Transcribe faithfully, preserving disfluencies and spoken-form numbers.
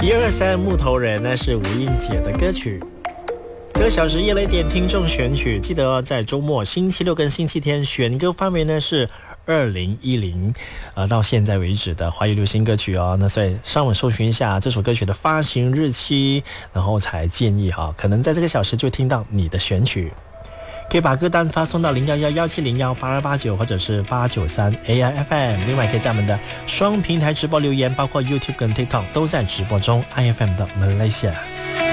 一二三木头人，那是吴映洁的歌曲。这个小时夜雷点听众选曲，记得在周末星期六跟星期天选歌范围呢是二零一零，呃，到现在为止的华语流行歌曲哦。那所以上网搜寻一下这首歌曲的发行日期，然后才建议哈，可能在这个小时就听到你的选曲。可以把歌单发送到零幺幺幺七零幺八二八九或者是八九三 A I F M。另外可以在我们的双平台直播留言，包括 YouTube 跟 TikTok 都在直播中。I F M 的 Malaysia。